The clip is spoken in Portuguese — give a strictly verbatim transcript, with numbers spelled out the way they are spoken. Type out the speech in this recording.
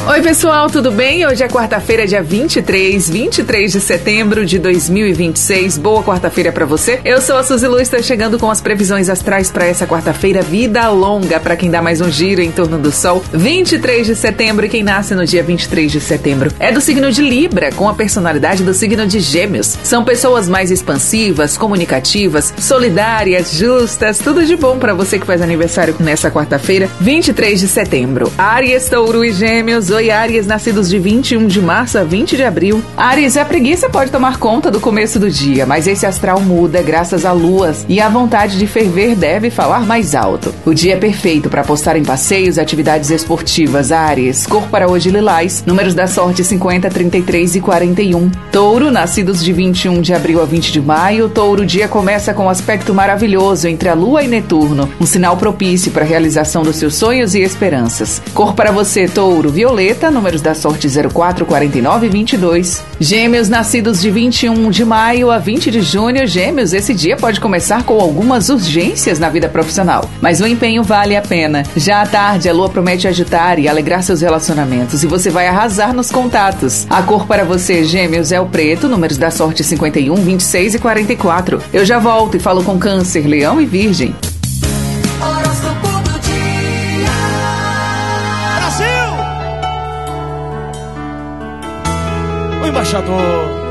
Oi pessoal, tudo bem? Hoje é quarta-feira, dia vinte e três, vinte e três de setembro de dois mil e vinte e seis. Boa quarta-feira pra você. Eu sou a Suzy Lu, estou chegando com as previsões astrais para essa quarta-feira. Vida longa para quem dá mais um giro em torno do Sol. vinte e três de setembro e quem nasce no dia vinte e três de setembro é do signo de Libra, com a personalidade do signo de Gêmeos. São pessoas mais expansivas, comunicativas, solidárias, justas. Tudo de bom para você que faz aniversário nessa quarta-feira, vinte e três de setembro. Áries, Touro e Gêmeos. Oi, Áries, nascidos de vinte e um de março a vinte de abril. Áries, a preguiça pode tomar conta do começo do dia, mas esse astral muda graças à lua e a vontade de ferver deve falar mais alto. O dia é perfeito para apostar em passeios e atividades esportivas. Áries, cor para hoje lilás, números da sorte cinquenta, trinta e três e quarenta e um. Touro, nascidos de vinte e um de abril a vinte de maio. Touro, o dia começa com um aspecto maravilhoso entre a Lua e Netuno, um sinal propício para a realização dos seus sonhos e esperanças. Cor para você, Touro, violeta, números da sorte zero quatro, quarenta e nove e vinte e dois. Gêmeos, nascidos de vinte e um de maio a vinte de junho. Gêmeos, esse dia pode começar com algumas urgências na vida profissional, mas o empenho vale a pena. Já à tarde, a lua promete agitar e alegrar seus relacionamentos e você vai arrasar nos contatos. A cor para você, Gêmeos, é o preto, números da sorte cinquenta e um, vinte e seis e quarenta e quatro. Eu já volto e falo com Câncer, Leão e Virgem. O embaixador